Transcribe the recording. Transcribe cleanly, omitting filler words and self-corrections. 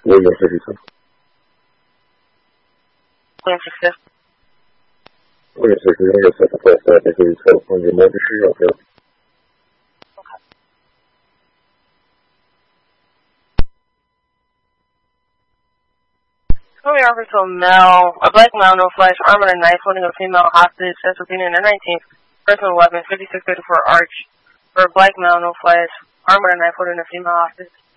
William 52. William 62. William 62,应该是在这个车况有某些需要的。 Story offer to a black male, no flash, arm and a knife, holding a female hostage, that's opinion in the 19th, personal weapon, 5634 Arch. For a black male, no flash, arm and a knife, holding a female hostage.